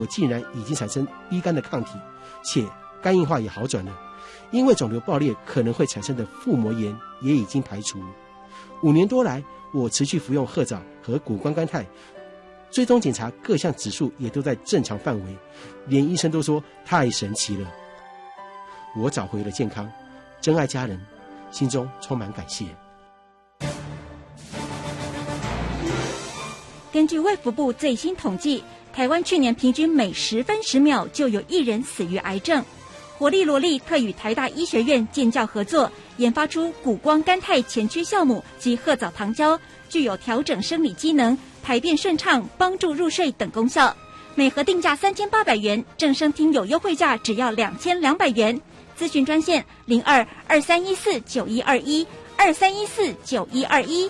我竟然已经产生 B 肝的抗体，且肝硬化也好转了。因为肿瘤爆裂可能会产生的腹膜炎也已经排除。5年多来，我持续服用褐藻和谷胱甘肽，追踪检查各项指数也都在正常范围，连医生都说太神奇了。我找回了健康，珍爱家人，心中充满感谢。 根据卫福部最新统计，台湾去年平均每10分10秒就有1人死于癌症。活力罗力特与台大医学院建教合作，研发出谷胱甘肽前驱酵母及褐藻糖胶，具有调整生理机能、排便顺畅、帮助入睡等功效。每盒定价3800元，正声听有优惠价只要2200元。咨询专线02-2314-9121，2314-9121。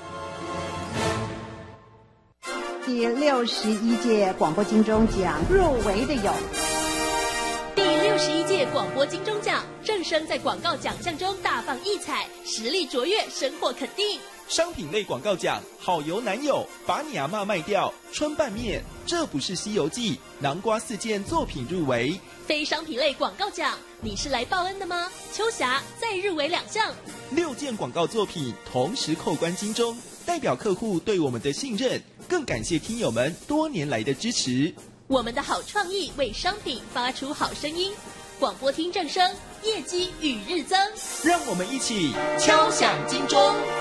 第61届广播金钟奖入围的有。 第61届广播金钟奖，正声在广告奖项中大放异彩，实力卓越，深获肯定。 商品类广告奖，好油男友，把你阿嬷卖掉，春拌面，这不是西游记，南瓜4件作品入围。 非商品类广告奖，你是来报恩的吗？秋霞再入围2项 ，6件广告作品同时扣关金钟，代表客户对我们的信任，更感谢听友们多年来的支持。 我们的好创意为商品发出好声音，广播听正声，业绩与日增。 让我们一起敲响金钟。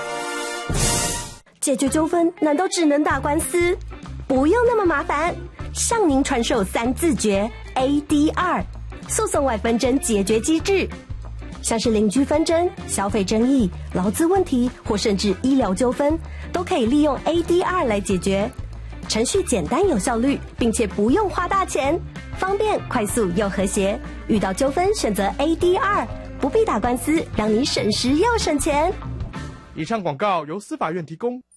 解决纠纷难道只能打官司？不用那么麻烦，向您传授3字诀 ADR 诉讼外纷争解决机制，像是邻居纷争、消费争议、劳资问题或甚至医疗纠纷，都可以利用 ADR 来解决。程序简单有效率，并且不用花大钱，方便快速又和谐。遇到纠纷选择 ADR， 不必打官司，让你省时又省钱。 以上广告由司法院提供。